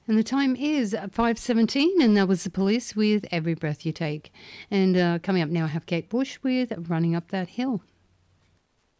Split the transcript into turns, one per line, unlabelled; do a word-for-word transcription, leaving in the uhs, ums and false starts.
And the time is five seventeen, and that was the Police with Every Breath You Take. And uh, coming up now, I have Kate Bush with Running Up That Hill.